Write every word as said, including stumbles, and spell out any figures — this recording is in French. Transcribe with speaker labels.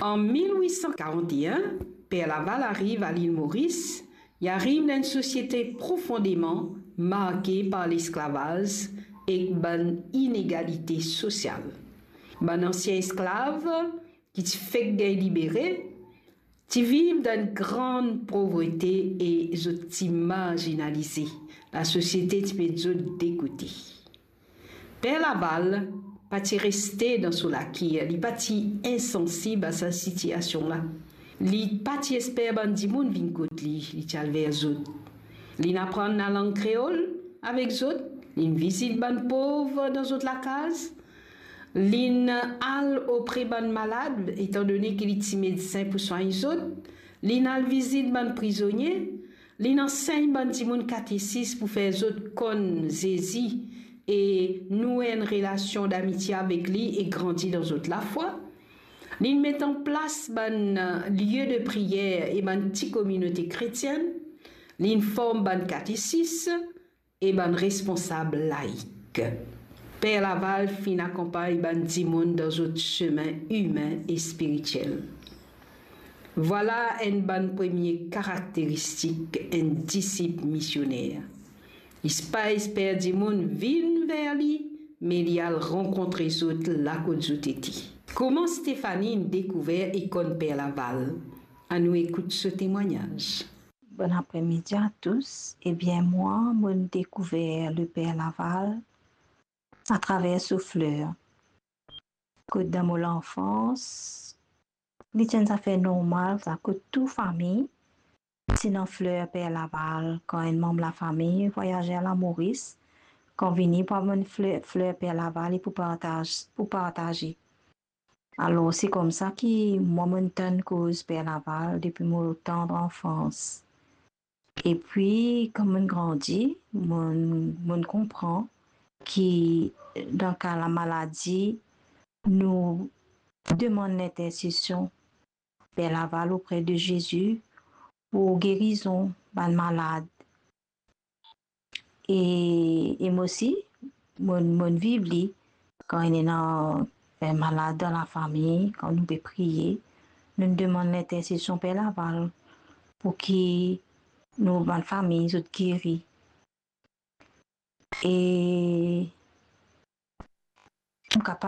Speaker 1: En mille huit cent quarante et un, Père Laval arrive à l'île Maurice. Il arrive dans une société profondément marquée par l'esclavage et une inégalité sociale. Un ancien esclave qui te fait libérer, tu vivent dans une grande pauvreté et je t'imaginalisé. La société te peut d'écouter. Père Laval, pas resté dans son lac, il pas insensible à sa situation là. Il pas espère ban di moun vin kote li, li tchal vers zot. Li apprend la langue créole avec zot, li visite ban pauvre dans zot la case. Li al auprès ban malade étant donné qu'il est médecin pour soigner zot. Li al visite ban prisonnier. Li enseigne ban di moun catéchisme pour faire zot kon zézi et nouer une relation d'amitié avec lui et grandir dans zot la foi. Ils mettent en place un lieu de prière et une petite communauté chrétienne. Ils forment un catéchisme et un responsable laïque. Père Laval fin accompagne un dimoun dans notre chemin humain et spirituel. Voilà une bonne première caractéristique d'un disciple missionnaire. Il espère Père Dimoun vient vers lui, mais il a rencontré les autres là côté zoteti. Comment Stéphanie a découvert l'icône Père Laval? À nous écoute ce témoignage.
Speaker 2: Bon après-midi à tous. Eh bien, moi, j'ai découvert le Père Laval à travers Souffleur. Que dans mon enfance, ça fait normal, ça que toute famille, sinon Fleur Père Laval, quand un membre de la famille voyageait à la Maurice, quand venait pour une fleur, fleur Père Laval et pour partager. Pour partager. Alors, c'est comme ça que moi, je cause Père Laval depuis mon tendre enfance. Et puis, comme on grandit, on comprend que dans le cas de la maladie, nous demandons l'intercession Père Laval auprès de Jésus pour guérison de malade. Et, et moi aussi, mon, mon vivre quand il est dans, un malade dans la famille, quand nous peut prier, nous demandons l'intercession Père Laval pour que nos bonnes familles soient guéries. Et nous sommes capables